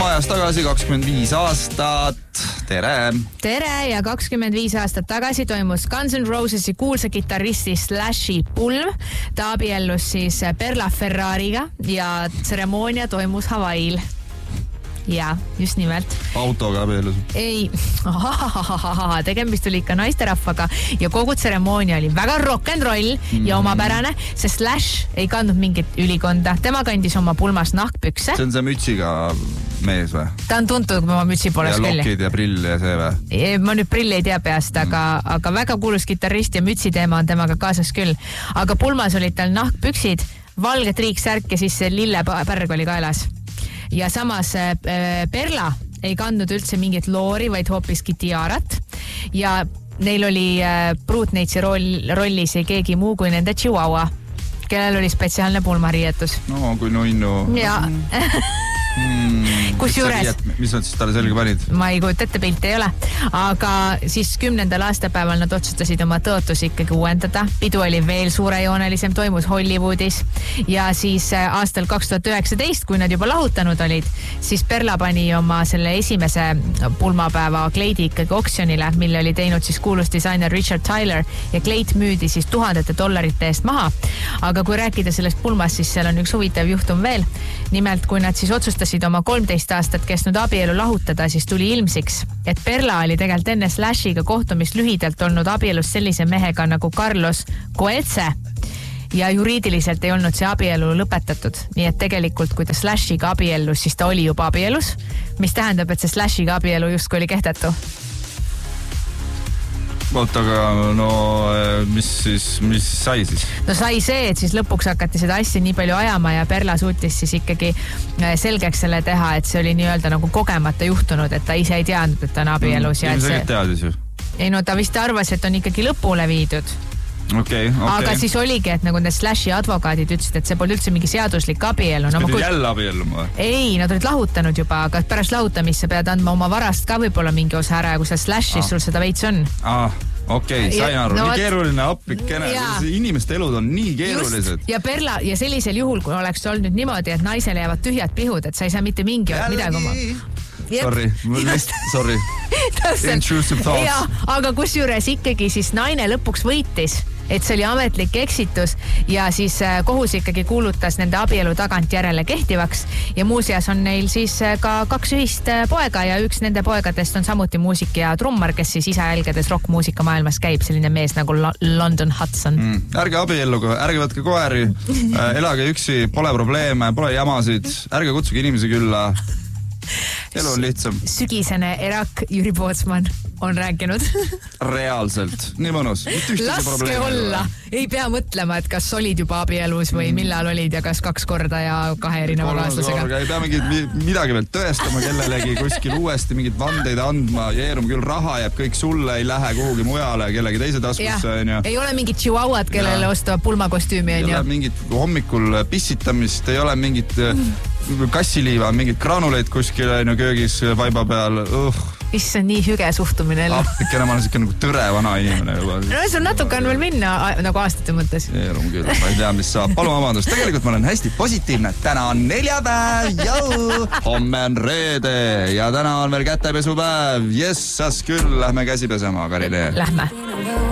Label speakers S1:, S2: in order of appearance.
S1: ajas tagasi 25 aastat. Tere!
S2: Tere ja 25 aastat tagasi toimus Guns N' Rosesi kuulsa kitarristi Slashi pulm. Ta abiellus siis Perla Ferrariga ja tseremoonia toimus Hawaii'l. Ja, just nimelt.
S1: Autoga abiellus?
S2: Ei, tegemist oli ikka naisterahvaga ja kogu tseremoonia oli väga rock'n'roll ja omapärane, sest Slash ei kandnud mingit ülikonda. Tema kandis oma pulmas nahkpükse.
S1: See on see mütsiga mees või?
S2: Ta on tuntud, kui ma mütsi poolest
S1: küll. Ja
S2: külli.
S1: lokid ja prill ja see või?
S2: Ma nüüd prilli ei tea peast, aga väga kuulus kitarrist ja mütsi teema on temaga kaasas küll. Aga pulmas olid tal nahkpüksid, valge triiksärk ja siis see lillepärg oli kaelas. Ja samas Perla ei kandnud üldse mingit loori, vaid hoopiski tiarat. Ja neil oli Brutneitsi rollis ei keegi muu kui nende Chihuahua, kellel oli spetsiaalne pulmariietus.
S1: No, kui nunnu.
S2: Ja... kus juures?
S1: Mis nad siis talle selge panid?
S2: Ma ei kujuta ette, pilti ei ole. Aga siis 10. aastapäeval nad otsustasid oma tõotusi ikkagi uuendada. Pidu oli veel suurejoonelisem, toimus Hollywoodis. Ja siis aastal 2019, kui nad juba lahutanud olid, siis Perla pani oma selle esimese pulmapäeva kleidi ikkagi oksjonile, mille oli teinud siis kuulus disainer Richard Tyler ja kleit müüdi siis $1000 eest maha. Aga kui rääkida sellest pulmast, siis seal on üks huvitav juhtum veel. Nimelt, kui nad siis otsustasid oma 13 aastat kestnud abielu lahutada, siis tuli ilmsiks, et Perla oli tegelikult enne Slashiga kohtumist lühidalt olnud abielus sellise mehega nagu Carlos Coetze ja juriidiliselt ei olnud see abielu lõpetatud. Nii et tegelikult, kui ta Slashiga abiellus, siis ta oli juba abielus, mis tähendab, et see Slashiga abielu justkui oli kehtetu.
S1: Aga no mis sai siis?
S2: No sai see, et siis lõpuks hakati seda asja nii palju ajama ja Perla suutis siis ikkagi selgeks selle teha, et see oli nii-öelda nagu kogemata juhtunud, et ta ise ei teadnud, et ta on abielus.
S1: Ilmselt teadis ju.
S2: Ei no ta vist arvas, et on ikkagi lõpule viidud.
S1: Okay.
S2: Aga siis oligi, et nagu need Slashi advokaadid ütlesid, et see pole üldse mingi seaduslik abielu.
S1: Kas pidi jälle abielluma?
S2: Ei, nad olid lahutanud juba, aga pärast lahutamist sa pead andma oma varast ka võib-olla mingi osa ära, kui sa Slashis sul seda veits on.
S1: Okei, sain aru. Nii keeruline appikene. Inimeste elud on nii keerulised.
S2: Just. Ja Perla, ja sellisel juhul, kui oleks olnud nüüd niimoodi, et naisele jäävad tühjad pihud, et sa ei saa mitte mingi midagi oma...
S1: Sorry. Intrusive thoughts.
S2: Ja, aga kus juures ikkagi siis naine lõpuks võitis, et see oli ametlik eksitus ja siis kohus ikkagi kuulutas nende abielu tagantjärele kehtivaks ja muuseas on neil siis ka 2 ühist poega ja üks nende poegadest on samuti muusik ja trummar, kes siis isajälgedes rockmuusika maailmas käib, selline mees nagu London Hudson.
S1: Ärge abielluga, ärge võtke koeri, elage üksi, pole probleeme, pole jamasid, ärge kutsuge inimesi külla. Elu on lihtsam.
S2: Sügisene erak Jüri Pootsman on rääkinud.
S1: Reaalselt. Nii mõnus.
S2: Laske olla. Ei pea mõtlema, et kas olid juba abielus või millal olid ja kas 2 korda ja 2 erineva kaaslasega.
S1: Ei pea midagi veel tõestama kellelegi kuskil uuesti mingid vandeid andma. Jeerum küll raha jääb kõik sulle, ei lähe kuhugi mujale kellegi teise taskusse.
S2: Ei ole mingit chihuahuat, kellele ostavad pulmakostüümi.
S1: Ei ole mingit hommikul pissitamist, ei ole mingit kassiliiva, mingid granuleid kuskil köögis vaiba peal.
S2: Issand, nii hüge suhtumine.
S1: Appikene, ma olen siuke nagu tõre vana inimene juba.
S2: No see on natuke on veel minna nagu aastate mõttes.
S1: Jeerum küll, ma ei tea, mis saab. Palun vabandust, tegelikult ma olen hästi positiivne. Täna on neljapäev, homme on reede ja täna on veel kätepesupäev. Jessas küll, lähme käsi pesema, Karile.
S2: Lähme.